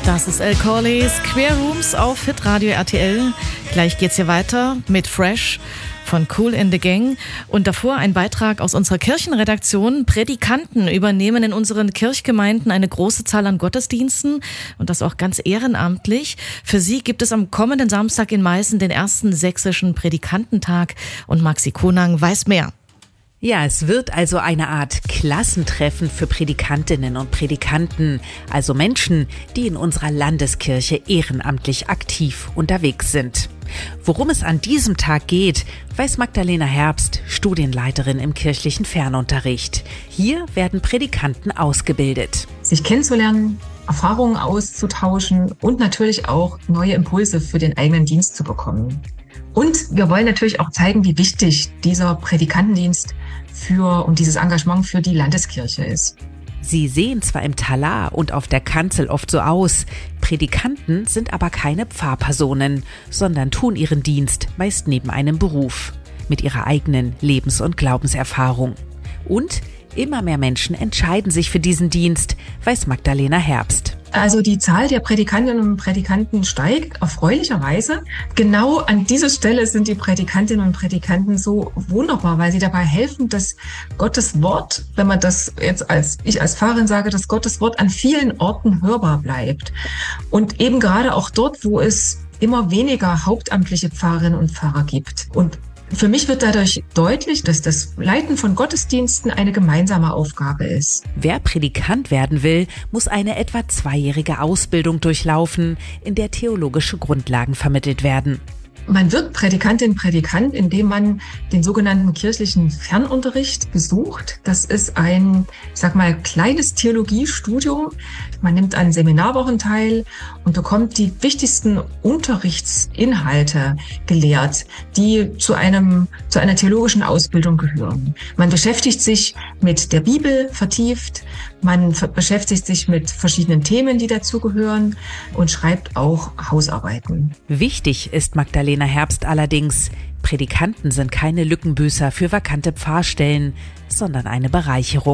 Das ist El Corleys Queer Rooms auf Hitradio RTL. Gleich geht's hier weiter mit Fresh von Kool in the Gang. Und davor ein Beitrag aus unserer Kirchenredaktion. Prädikanten übernehmen in unseren Kirchgemeinden eine große Zahl an Gottesdiensten und das auch ganz ehrenamtlich. Für sie gibt es am kommenden Samstag in Meißen den ersten sächsischen Prädikantentag und Maxi Konang weiß mehr. Ja, es wird also eine Art Klassentreffen für Prädikantinnen und Prädikanten, also Menschen, die in unserer Landeskirche ehrenamtlich aktiv unterwegs sind. Worum es an diesem Tag geht, weiß Magdalena Herbst, Studienleiterin im kirchlichen Fernunterricht. Hier werden Prädikanten ausgebildet. Sich kennenzulernen, Erfahrungen auszutauschen und natürlich auch neue Impulse für den eigenen Dienst zu bekommen. Und wir wollen natürlich auch zeigen, wie wichtig dieser Prädikantendienst und dieses Engagement für die Landeskirche ist. Sie sehen zwar im Talar und auf der Kanzel oft so aus, Prädikanten sind aber keine Pfarrpersonen, sondern tun ihren Dienst meist neben einem Beruf, mit ihrer eigenen Lebens- und Glaubenserfahrung. Und immer mehr Menschen entscheiden sich für diesen Dienst, weiß Magdalena Herbst. Also die Zahl der Prädikantinnen und Prädikanten steigt erfreulicherweise. Genau an dieser Stelle sind die Prädikantinnen und Prädikanten so wunderbar, weil sie dabei helfen, dass Gottes Wort, wenn man das jetzt als Pfarrerin sage, dass Gottes Wort an vielen Orten hörbar bleibt. Und eben gerade auch dort, wo es immer weniger hauptamtliche Pfarrerinnen und Pfarrer gibt. Und für mich wird dadurch deutlich, dass das Leiten von Gottesdiensten eine gemeinsame Aufgabe ist. Wer Prädikant werden will, muss eine etwa 2-jährige Ausbildung durchlaufen, in der theologische Grundlagen vermittelt werden. Man wird Prädikantin, Prädikant, indem man den sogenannten kirchlichen Fernunterricht besucht. Das ist ein, kleines Theologiestudium. Man nimmt an Seminarwochen teil und bekommt die wichtigsten Unterrichtsinhalte gelehrt, die zu einer theologischen Ausbildung gehören. Man beschäftigt sich mit der Bibel vertieft, man beschäftigt sich mit verschiedenen Themen, die dazugehören und schreibt auch Hausarbeiten. Wichtig ist Magdalena Herbst allerdings, Prädikanten sind keine Lückenbüßer für vakante Pfarrstellen, sondern eine Bereicherung.